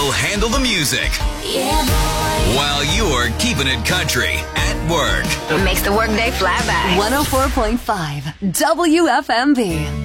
will handle the music. Yeah, boy. While you're keeping it country at work. It makes the workday fly by. 104.5 WFMB.